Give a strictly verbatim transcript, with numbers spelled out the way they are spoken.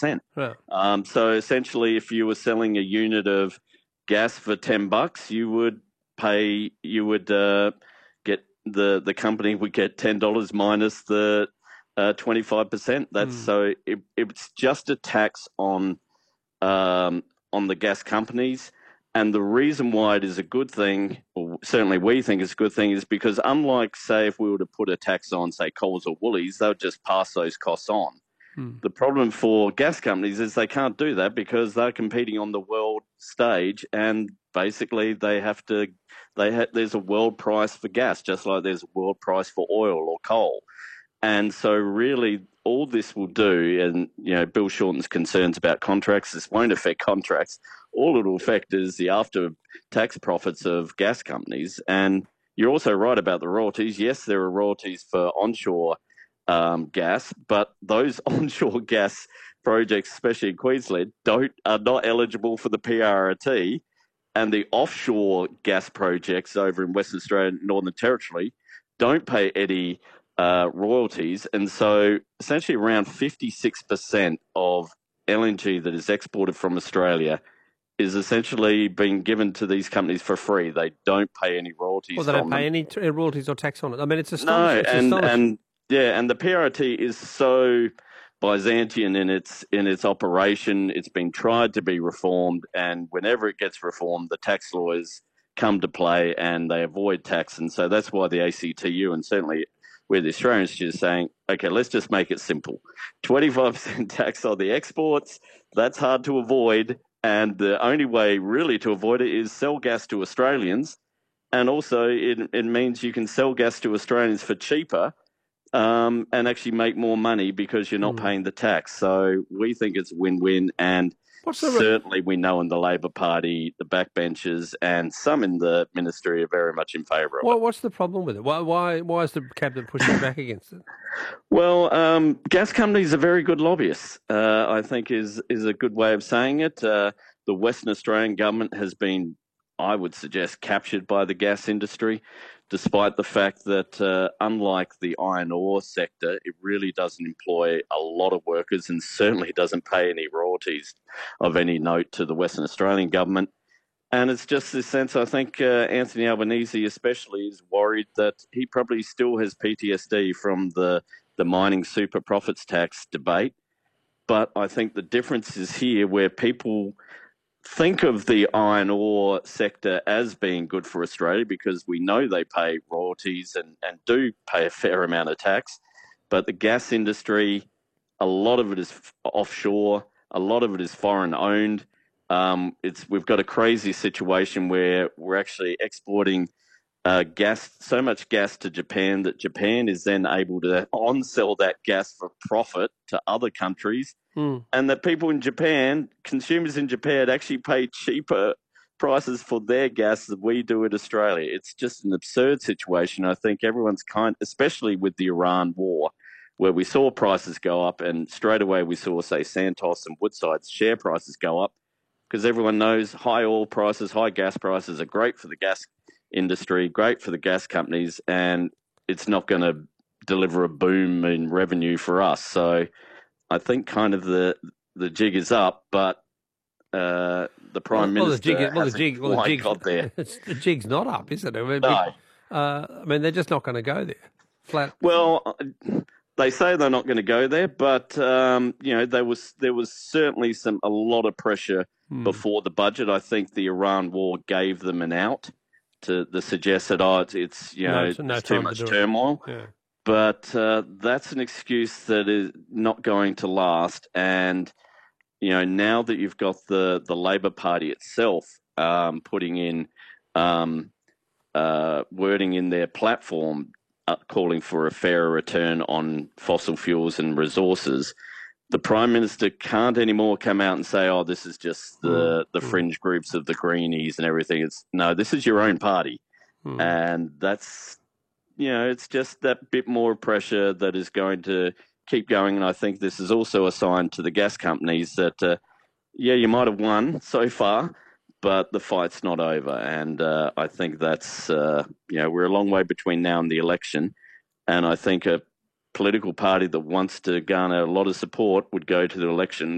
percent. Yeah. Um, so essentially, if you were selling a unit of gas for ten bucks, you would pay, you would uh, get the the company would get ten dollars minus the uh, twenty-five percent. That's Mm. so it, it's just a tax on um, on the gas companies. And the reason why it is a good thing, or certainly we think it's a good thing, is because unlike, say, if we were to put a tax on, say, Coles or Woolies, they'll just pass those costs on. Mm. The problem for gas companies is they can't do that because they're competing on the world stage, and basically they have to. They ha- there's a world price for gas, just like there's a world price for oil or coal. And so really all this will do, and, you know, Bill Shorten's concerns about contracts, this won't affect contracts. All it will affect is the after-tax profits of gas companies. And you're also right about the royalties. Yes, there are royalties for onshore um, gas, but those onshore gas projects, especially in Queensland, don't are not eligible for the P R R T. And the offshore gas projects over in Western Australia and Northern Territory don't pay any uh, royalties. And so essentially around fifty-six percent of L N G that is exported from Australia is essentially being given to these companies for free. They don't pay any royalties Well, they from don't pay them. any t- royalties or tax on it. I mean, it's No, astonishing. It's and, astonishing. and yeah, and the P R R T is so Byzantine in its in its operation. It's been tried to be reformed, and whenever it gets reformed, the tax lawyers come to play and they avoid tax. And so that's why the A C T U, and certainly we're the Australian Institute, saying, okay, let's just make it simple. twenty-five percent tax on the exports, that's hard to avoid. And the only way really to avoid it is sell gas to Australians. And also it, it means you can sell gas to Australians for cheaper um, and actually make more money because you're not Mm. paying the tax. So we think it's win-win. And What's the re- certainly we know in the Labor Party, the backbenchers and some in the ministry are very much in favour of Well, it. what's the problem with it? Why, why, why is the cabinet pushing back against it? Well, um, gas companies are very good lobbyists, uh, I think is, is a good way of saying it. Uh, the Western Australian government has been, I would suggest, captured by the gas industry, despite the fact that, uh, unlike the iron ore sector, it really doesn't employ a lot of workers and certainly doesn't pay any royalties of any note to the Western Australian government. And it's just this sense, I think uh, Anthony Albanese especially is worried that he probably still has P T S D from the, the mining super profits tax debate. But I think the difference is here where people think of the iron ore sector as being good for Australia because we know they pay royalties and, and do pay a fair amount of tax. But the gas industry, a lot of it is offshore, a lot of it is foreign owned. Um, it's we've got a crazy situation where we're actually exporting uh, gas, so much gas to Japan that Japan is then able to on-sell that gas for profit to other countries. Mm. And that people in Japan, consumers in Japan, actually pay cheaper prices for their gas than we do in Australia. It's just an absurd situation. I think everyone's kind, especially with the Iran war, where we saw prices go up and straight away we saw, say, Santos and Woodside's share prices go up because everyone knows high oil prices, high gas prices are great for the gas industry, great for the gas companies, and it's not going to deliver a boom in revenue for us. So I think kind of the the jig is up, but uh, the Prime well, well, Minister the jig, is- well, the hasn't jig, well, the quite jig's, got there. it's, the jig's not up, is it? I mean, No. uh, I mean, they're just not going to go there. Flat. Well, they say they're not going to go there, but um, you know, there was there was certainly some a lot of pressure Hmm. before the budget. I think the Iran war gave them an out to the suggest that oh, it's, it's you know, No, so no there's too time to much do it. turmoil. Yeah. But uh, that's an excuse that is not going to last. And you know, now that you've got the the Labor Party itself um, putting in um, uh, wording in their platform uh, calling for a fairer return on fossil fuels and resources, the Prime Minister can't anymore come out and say, oh, this is just the, Mm, the mm. fringe groups of the Greenies and everything. It's no, this is your own party. Mm. And that's, you know, it's just that bit more pressure that is going to keep going. And I think this is also a sign to the gas companies that, uh, yeah, you might have won so far, but the fight's not over. And uh, I think that's, uh, you know, we're a long way between now and the election. And I think a political party that wants to garner a lot of support would go to the election